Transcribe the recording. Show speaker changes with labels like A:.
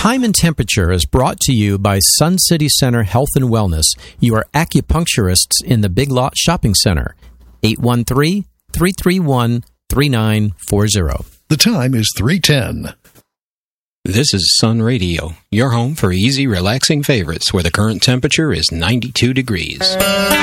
A: Time and Temperature is brought to you by Sun City Center Health and Wellness. You are acupuncturists in the Big Lot Shopping Center. 813-331-3940.
B: The time is 3:10.
C: This is Sun Radio, your home for easy, relaxing favorites where the current temperature is 92 degrees.